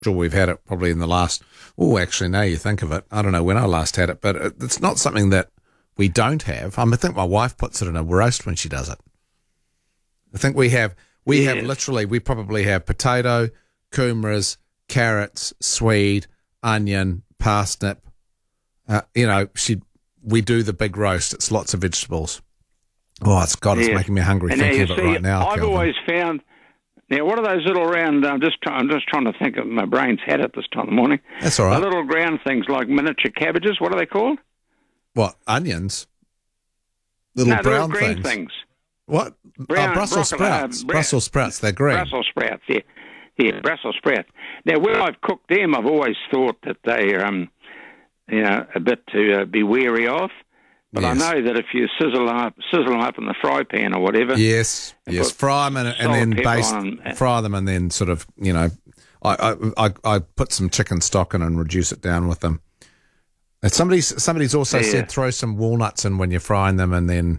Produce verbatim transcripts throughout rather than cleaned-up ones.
sure we've had it probably in the last, oh, actually, now you think of it, I don't know when I last had it, but it's not something that we don't have. I, mean, I think my wife puts it in a roast when she does it. I think we have, we yes. have literally, we probably have potato, kumaras, carrots, swede, onion, parsnip. Uh, you know, she, we do the big roast. It's lots of vegetables. Oh, it's God, it's yes. making me hungry and thinking now of you it see, right now. I've Kelvin. always found, now what are those little round, I'm just, try, I'm just trying to think of, my brain's had it this time of the morning. That's all right. The little round things like miniature cabbages, what are they called? What, onions? Little no, brown little green things. things. What? Brown, oh, Brussels broccoli, uh, sprouts. bra- Brussels sprouts, they're green. Brussels sprouts, yeah. Yeah, Brussels sprouts. Now, when I've cooked them, I've always thought that they're, um, you know, a bit to uh, be wary of. But Yes. I know that if you sizzle them up, sizzle them up in the fry pan or whatever. Yes, and yes. put Fry them and, and salt, then pepper baste, on 'em. fry them and then sort of, you know, I, I, I, I put some chicken stock in and reduce it down with them. And somebody's, somebody's also Yeah. said throw some walnuts in when you're frying them and then,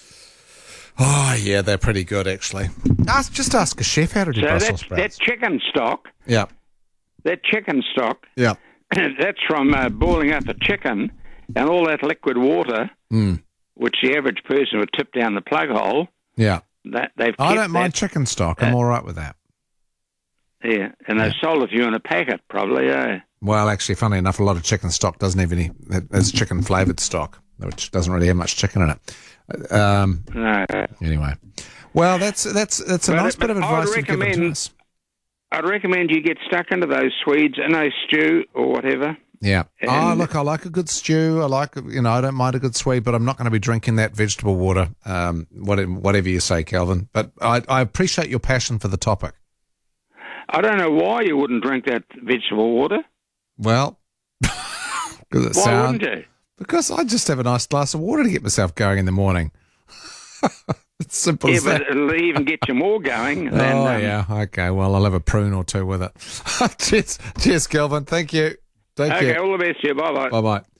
oh, yeah, they're pretty good actually. Ask, just ask a chef how to do So Brussels that, that sprouts. chicken stock, Yeah, that chicken stock, yeah. that's from uh, boiling up the chicken and all that liquid water, Mm. which the average person would tip down the plug hole. Yeah. That they've I kept don't mind that, chicken stock. I'm uh, all right with that. Yeah, and they've sold it to you in a packet, probably, eh? Well, actually, funny enough, a lot of chicken stock doesn't have any, there's chicken flavoured stock, which doesn't really have much chicken in it. Um, No. anyway. Well, that's that's that's a But- nice but bit of I would advice you've given to recommend- us. I'd recommend you get stuck into those Swedes in a stew or whatever. Yeah. Oh, And- look, I like a good stew. I like, you know, I don't mind a good sweet, but I'm not going to be drinking that vegetable water, um, whatever, whatever you say, Kelvin. But I, I appreciate your passion for the topic. I don't know why you wouldn't drink that vegetable water. Well, because it Why sound, wouldn't you? because I just have a nice glass of water to get myself going in the morning. It's simple Yeah, as that. but it'll even get you more going. Than, Oh, um, yeah. Okay. Well, I'll have a prune or two with it. cheers. Cheers, Kelvin. Thank you. Take Okay, care. all the best to you. Bye-bye.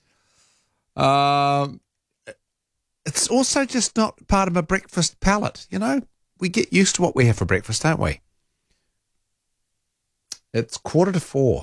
Bye-bye. Um, it's also just not part of my breakfast palate, you know? We get used to what we have for breakfast, don't we? It's quarter to four.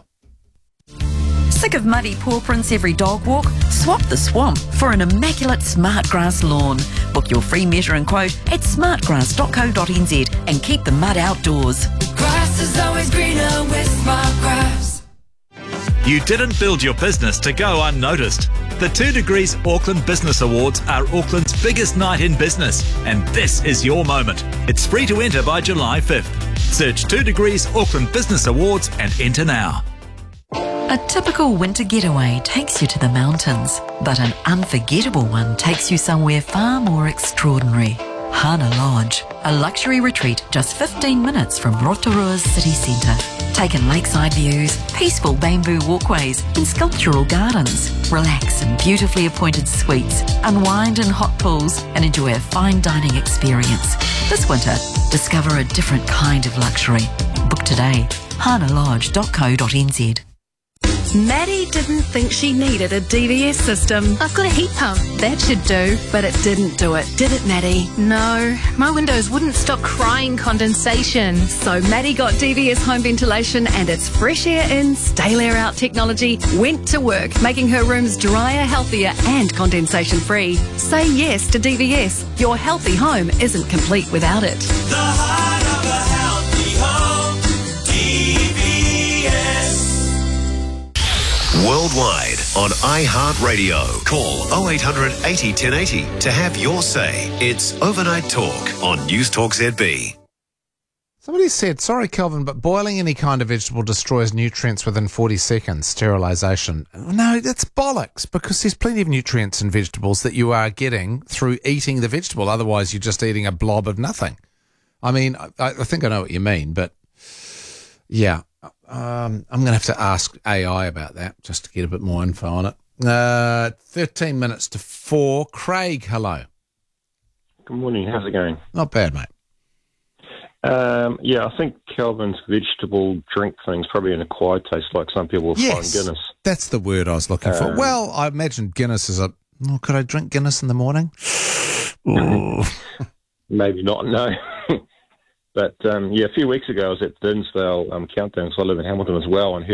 Sick of muddy paw prints every dog walk? Swap the swamp for an immaculate Smartgrass lawn. Book your free measure and quote at smartgrass dot co dot n z and keep the mud outdoors. Grass is always greener with Smartgrass. You didn't build your business to go unnoticed. The Two Degrees Auckland Business Awards are Auckland's biggest night in business, and this is your moment. It's free to enter by July fifth. Search Two Degrees Auckland Business Awards and enter now. A typical winter getaway takes you to the mountains, but an unforgettable one takes you somewhere far more extraordinary. Hana Lodge, a luxury retreat just fifteen minutes from Rotorua's city centre. Take in lakeside views, peaceful bamboo walkways and sculptural gardens. Relax in beautifully appointed suites, unwind in hot pools and enjoy a fine dining experience. This winter, discover a different kind of luxury. Book today, hana lodge dot co dot n z. Maddie didn't think she needed a D V S system. I've got a heat pump. That should do. But it didn't do it, did it, Maddie? No, my windows wouldn't stop crying condensation. So Maddie got D V S home ventilation and its fresh air in, stale air out technology went to work, making her rooms drier, healthier and condensation free. Say yes to D V S. Your healthy home isn't complete without it. The heart of a healthy home. D V S. Worldwide on iHeartRadio. Call oh eight hundred eighty ten eighty to have your say. It's Overnight Talk on News Talk Z B. Somebody said, sorry, Kelvin, but boiling any kind of vegetable destroys nutrients within forty seconds, sterilisation. No, that's bollocks, because there's plenty of nutrients in vegetables that you are getting through eating the vegetable. Otherwise, you're just eating a blob of nothing. I mean, I, I think I know what you mean, but yeah, um, I'm going to have to ask A I about that just to get a bit more info on it. Uh, thirteen minutes to four. Craig, hello. Good morning. How's it going? Not bad, mate. Um, yeah, I think Kelvin's vegetable drink thing's probably an acquired taste, like some people will Yes, find Guinness. that's the word I was looking for. Um, Well, I imagine Guinness is a... Oh, could I drink Guinness in the morning? Oh. Maybe not, no. But um, yeah, a few weeks ago I was at Dinsdale um, Countdown, so I live in Hamilton as well, and